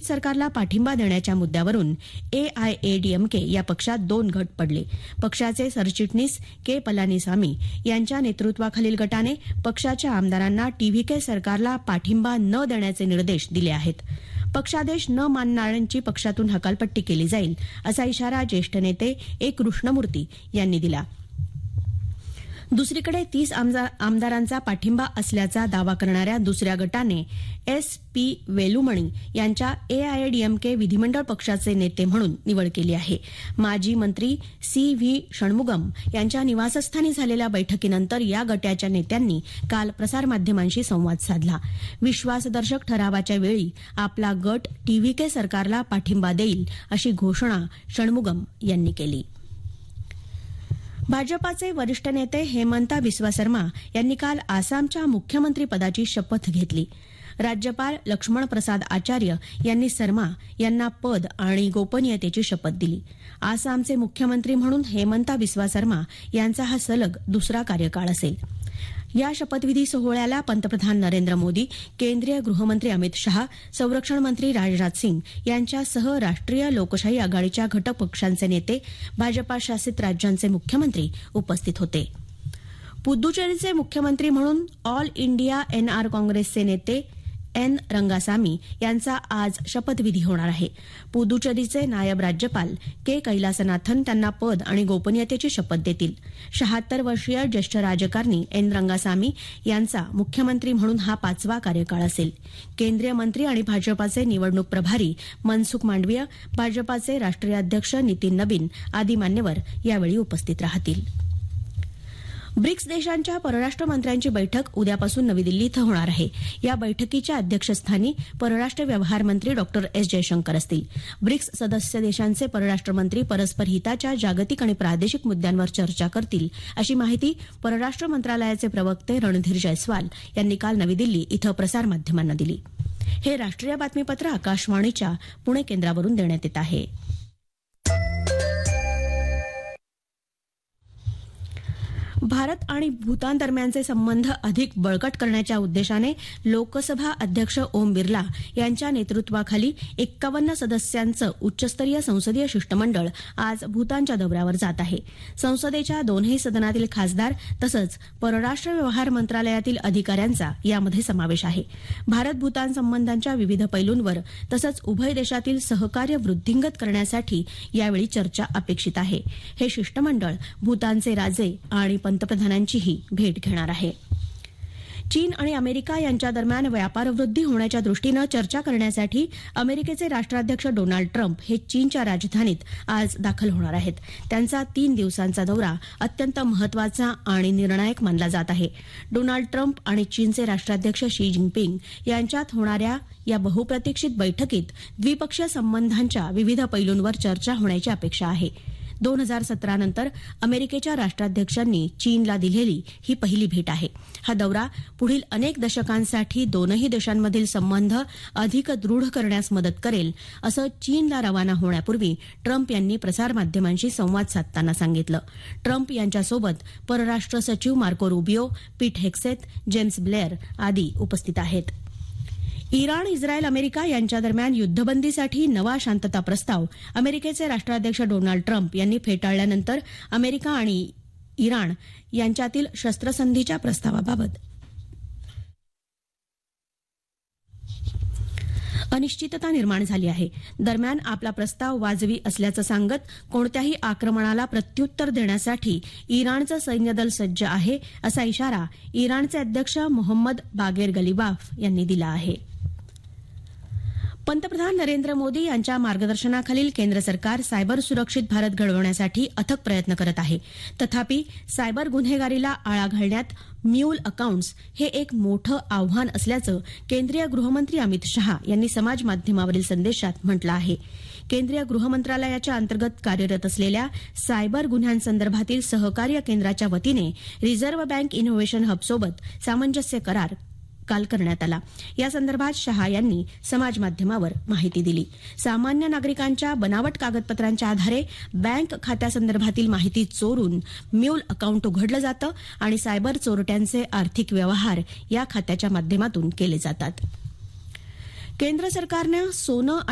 घोषित सरकारला पाठिंबा देण्याच्या मुद्द्यावरून एआयएडीएमके या पक्षात 2 गट पडले. पक्षाचे सरचिटणीस के पलानीसामी यांच्या नेतृत्वाखालील गटाने पक्षाच्या आमदारांना टीव्हीके सरकारला पाठिंबा न देण्याचे निर्देश दिले आहेत. पक्षादेश न मानणाऱ्यांची पक्षातून हकालपट्टी केली जाईल असा इशारा ज्येष्ठ नेते ए कृष्णमूर्ती यांनी दिला. दुसरीकडे 30 आमदारांचा पाठिंबा असल्याचा दावा करणाऱ्या दुसऱ्या गटाने एस.पी. वेलुमणी यांच्या एआयएडीएमके विधिमंडळ पक्षाचे नेते म्हणून निवड केली आहे. माजी मंत्री सी. व्ही. षण्मुगम यांच्या निवासस्थानी झालेल्या बैठकीनंतर या गटाच्या नेत्यांनी काल प्रसारमाध्यमांशी संवाद साधला. विश्वासदर्शक ठरावाच्या वेळी आपला गट टीव्हीके सरकारला पाठिंबा देईल अशी घोषणा षण्मुगम यांनी केली. भाजपाचे वरिष्ठ नेते हेमंता बिस्वा शर्मा यांनी काल आसामच्या मुख्यमंत्रीपदाची शपथ घेतली. राज्यपाल लक्ष्मण प्रसाद आचार्य यांनी शर्मा यांना पद आणि गोपनीयतेची शपथ दिली. आसामचे मुख्यमंत्री म्हणून हेमंता बिस्वा शर्मा यांचा हा सलग दुसरा कार्यकाळ असेल. या शपथविधी सोहळ्याला पंतप्रधान नरेंद्र मोदी, केंद्रीय गृहमंत्री अमित शहा, संरक्षण मंत्री राजनाथ सिंग यांच्यासह राष्ट्रीय लोकशाही आघाडीच्या घटक पक्षांचे नेते, भाजपा शासित राज्यांचे मुख्यमंत्री उपस्थित होते. पुद्दुचेरीचे मुख्यमंत्री म्हणून ऑल इंडिया एनआर काँग्रेसचे नेते एन रंगासामी यांचा आज शपथविधी होणार आहे. पुद्दुचेरीचे नायब राज्यपाल के कैलासनाथन त्यांना पद आणि गोपनीयतेची शपथ देतील. 76 वर्षीय ज्येष्ठ राजकारणी एन रंगासामी यांचा मुख्यमंत्री म्हणून हा 5वा कार्यकाळ असेल. केंद्रीय मंत्री आणि भाजपाचे निवडणूक प्रभारी मनसुख मांडवीय, भाजपाचे राष्ट्रीय अध्यक्ष नितीन नबीन आदी मान्यवर यावेळी उपस्थित राहतील. ब्रिक्स देशांच्या परराष्ट्र मंत्र्यांची बैठक उद्यापासून नवी दिल्ली इथं होणार आहे. या बैठकीच्या अध्यक्षस्थानी परराष्ट्र व्यवहार मंत्री डॉ. एस. जयशंकर असतील. ब्रिक्स सदस्य देशांचे परराष्ट्र मंत्री परस्पर हिताच्या जागतिक आणि प्रादेशिक मुद्द्यांवर चर्चा करतील अशी माहिती परराष्ट्र मंत्रालयाचे प्रवक्ते रणधीर जयस्वाल यांनी काल नवी दिल्ली इथं प्रसारमाध्यमांना दिली. हे राष्ट्रीय बातमीपत्र आकाशवाणीच्या पुणे केंद्रावरून देण्यात येत आहे. भारत आणि भूतान दरम्यानचे संबंध अधिक बळकट करण्याच्या उद्देशाने लोकसभा अध्यक्ष ओम बिर्ला यांच्या नेतृत्वाखाली 51 सदस्यांचं उच्चस्तरीय संसदीय शिष्टमंडळ आज भूतानच्या दौऱ्यावर जात आहे. संसदेच्या दोन्ही सदनातील खासदार तसंच परराष्ट्र व्यवहार मंत्रालयातील अधिकाऱ्यांचा यामध्ये समावेश आहे. भारत भूतान संबंधांच्या विविध पैलूंवर तसंच उभय देशातील सहकार्य वृद्धिंगत करण्यासाठी यावेळी चर्चा अपेक्षित आहे. हे शिष्टमंडळ भूतानचे राजे आणि पंतप्रधानांचीही भेट घेणार आहे. चीन आणि अमेरिका यांच्या दरम्यान व्यापार वृद्धी होण्याच्या दृष्टीनं चर्चा करण्यासाठी अमेरिकेचे राष्ट्राध्यक्ष डोनाल्ड ट्रम्प हे चीनच्या राजधानीत आज दाखल होणार आहेत. त्यांचा 3 दिवसांचा दौरा अत्यंत महत्वाचा आणि निर्णायक मानला जात आहे. डोनाल्ड ट्रम्प आणि चीनचे राष्ट्राध्यक्ष शी जिनपिंग यांच्यात होणाऱ्या या बहुप्रतीक्षित बैठकीत द्विपक्षीय संबंधांच्या विविध पैलूंवर चर्चा होण्याची अपेक्षा आहे. 2017 नंतर अमेरिकेच्या राष्ट्राध्यक्षांनी चीनला दिलेली ही पहिली भेट आहे. हा दौरा पुढील अनेक दशकांसाठी दोनही देशांमधील संबंध अधिक दृढ करण्यास मदत करेल असं चीनला रवाना होण्यापूर्वी ट्रम्प यांनी प्रसारमाध्यमांशी संवाद साधताना सांगितलं. ट्रम्प यांच्यासोबत परराष्ट्र सचिव मार्को रुबियो, पीट हेक्सेथ, जेम्स ब्लेअर आदी उपस्थित आहेत. इराण, इस्रायल, अमेरिका यांच्या दरम्यान युद्धबंदीसाठी नवा शांतता प्रस्ताव अमेरिकेचे राष्ट्राध्यक्ष डोनाल्ड ट्रम्प यांनी फेटाळल्यानंतर अमेरिका आणि इराण यांच्यातील शस्त्रसंधीच्या प्रस्तावाबाबत अनिश्चितता निर्माण झाली आहे. दरम्यान आपला प्रस्ताव वाजवी असल्याचं सांगत कोणत्याही आक्रमणाला प्रत्युत्तर देण्यासाठी इराणचं सैन्यदल सज्ज आहे असा इशारा इराणचे अध्यक्ष मोहम्मद बागेर गलिबाफ यांनी दिला आहे. पंतप्रधान नरेंद्र मोदी यांच्या मार्गदर्शनाखालील केंद्र सरकार सायबर सुरक्षित भारत घडवण्यासाठी अथक प्रयत्न करत आहे. तथापि सायबर गुन्हेगारीला आळा घालण्यात म्यूल अकाउंट्स हे एक मोठं आव्हान असल्याचं केंद्रीय गृहमंत्री अमित शहा यांनी समाज माध्यमावरील संदेशात म्हटलं आहे. केंद्रीय गृहमंत्रालयाच्या अंतर्गत कार्यरत असलेल्या सायबर गुन्ह्यांसंदर्भातील सहकार्य केंद्राच्या वतीने रिझर्व्ह बँक इनोव्हेशन हबसोबत सामंजस्य करार काल करण्यात आला. या संदर्भात शहा यांनी समाजमाध्यमावर माहिती दिली. सामान्य नागरिकांच्या बनावट कागदपत्रांच्या आधारे बँक खात्यासंदर्भातील माहिती चोरून म्यूल अकाउंट उघडलं जातं आणि सायबर चोरट्यांचे आर्थिक व्यवहार या खात्याच्या माध्यमातून केले जातात. केंद्र सरकारनं सोनं